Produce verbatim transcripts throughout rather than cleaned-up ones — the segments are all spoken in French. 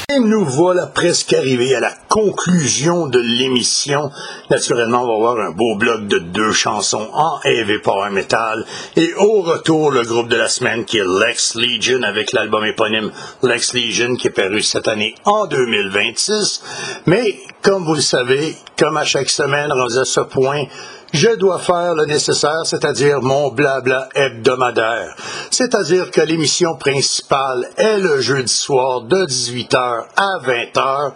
Et nous voilà presque arrivés à la conclusion de l'émission. Naturellement, on va avoir un beau bloc de deux chansons en heavy power metal. Et au retour, le groupe de la semaine qui est Lex Legion avec l'album éponyme Lex Legion qui est paru cette année en deux mille vingt-six. Mais, comme vous le savez, comme à chaque semaine, rendu à ce point, je dois faire le nécessaire, c'est-à-dire mon blabla hebdomadaire. C'est-à-dire que l'émission principale est le jeudi soir de dix-huit heures à vingt heures.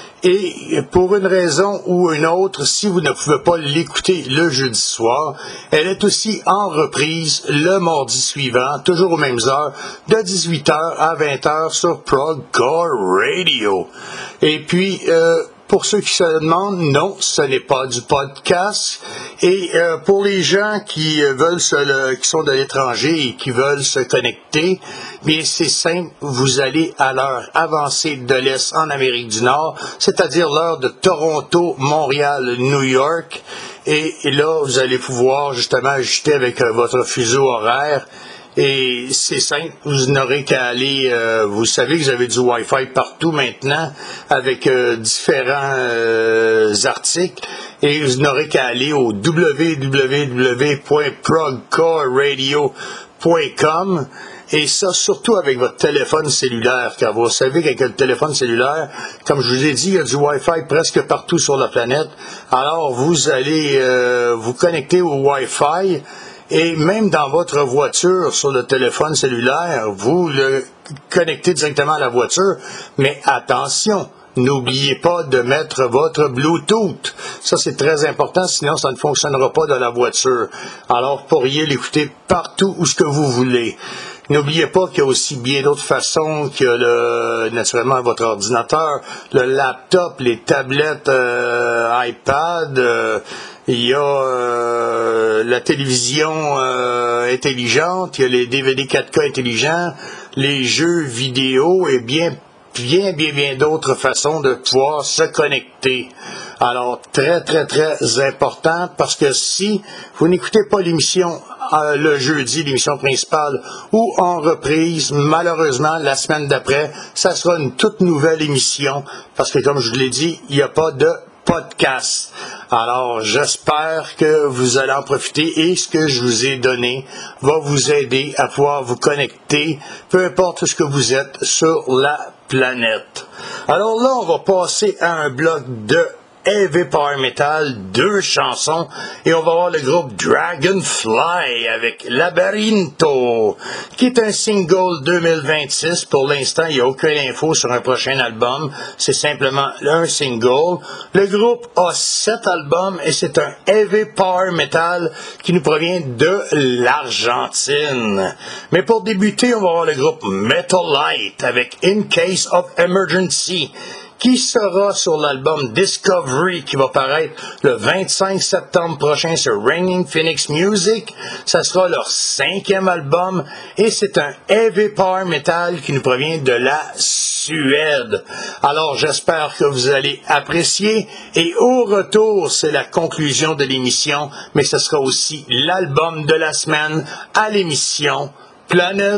Et pour une raison ou une autre, si vous ne pouvez pas l'écouter le jeudi soir, elle est aussi en reprise le mardi suivant, toujours aux mêmes heures, de dix-huit heures à vingt heures sur Progcore Radio. Et puis, euh, pour ceux qui se demandent, non, ce n'est pas du podcast. Et euh, pour les gens qui veulent se le, qui sont de l'étranger et qui veulent se connecter, bien c'est simple, vous allez à l'heure avancée de l'Est en Amérique du Nord, c'est-à-dire l'heure de Toronto, Montréal, New York. Et, et là, vous allez pouvoir justement ajuster avec euh, votre fuseau horaire. Et c'est simple, vous n'aurez qu'à aller, euh, vous savez que vous avez du Wi-Fi partout maintenant avec euh, différents euh, articles et vous n'aurez qu'à aller au w w w point progcore radio point com et ça surtout avec votre téléphone cellulaire, car vous savez qu'avec le téléphone cellulaire, comme je vous ai dit, il y a du Wi-Fi presque partout sur la planète. Alors vous allez euh, vous connecter au Wi-Fi. Et même dans votre voiture, sur le téléphone cellulaire, vous le connectez directement à la voiture. Mais attention, n'oubliez pas de mettre votre Bluetooth. Ça, c'est très important, sinon ça ne fonctionnera pas dans la voiture. Alors, vous pourriez l'écouter partout où ce que vous voulez. N'oubliez pas qu'il y a aussi bien d'autres façons que le, naturellement votre ordinateur, le laptop, les tablettes euh, iPad, euh, il y a euh, la télévision euh, intelligente, il y a les D V D quatre K intelligents, les jeux vidéo et bien bien, bien, bien d'autres façons de pouvoir se connecter. Alors, très, très, très important, parce que si vous n'écoutez pas l'émission euh, le jeudi, l'émission principale, ou en reprise, malheureusement, la semaine d'après, ça sera une toute nouvelle émission, parce que, comme je vous l'ai dit, il n'y a pas de podcast. Alors, j'espère que vous allez en profiter et ce que je vous ai donné va vous aider à pouvoir vous connecter, peu importe où ce que vous êtes sur la planète. Alors là, on va passer à un bloc de heavy power metal, deux chansons, et on va voir le groupe Dragonfly avec Labyrinto, qui est un single deux mille vingt-six. Pour l'instant, il n'y a aucune info sur un prochain album, c'est simplement un single. Le groupe a sept albums et c'est un heavy power metal qui nous provient de l'Argentine. Mais pour débuter, on va voir le groupe Metal Light avec In Case of Emergency, qui sera sur l'album Discovery, qui va paraître le vingt-cinq septembre prochain sur Ringing Phoenix Music. Ça sera leur cinquième album, et c'est un heavy power metal qui nous provient de la Suède. Alors, j'espère que vous allez apprécier, et au retour, c'est la conclusion de l'émission, mais ce sera aussi l'album de la semaine à l'émission Planète